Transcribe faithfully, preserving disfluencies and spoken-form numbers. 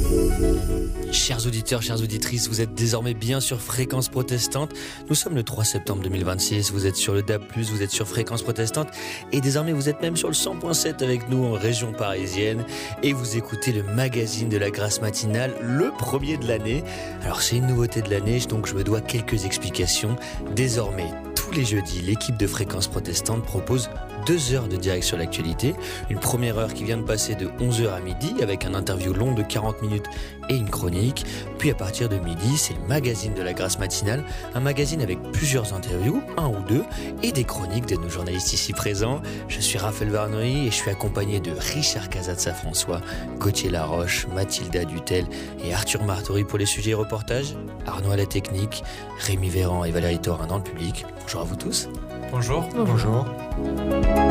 Chers auditeurs, chères auditrices, vous êtes désormais bien sur Fréquence Protestante. Nous sommes le trois septembre deux mille vingt-six, vous êtes sur le D A B plus, vous êtes sur Fréquence Protestante et désormais vous êtes même sur le cent point sept avec nous en région parisienne et vous écoutez le magazine de la grâce matinale, le premier de l'année. Alors c'est une nouveauté de l'année, donc je me dois quelques explications. Désormais, tous les jeudis, l'équipe de Fréquence Protestante propose deux heures de direct sur l'actualité. Une première heure qui vient de passer de onze heures à midi avec un interview long de quarante minutes et une chronique. Puis à partir de midi, c'est le magazine de la grâce matinale, un magazine avec plusieurs interviews, un ou deux, et des chroniques de nos journalistes ici présents. Je suis Raphaël Varnoy et je suis accompagné de Richard Cazat-François, Gauthier Laroche, Mathilda Dutel et Arthur Martori pour les sujets et reportages, Arnaud à la technique, Rémi Véran et Valérie Thorin dans le public. Bonjour à vous tous. Bonjour. Bonjour.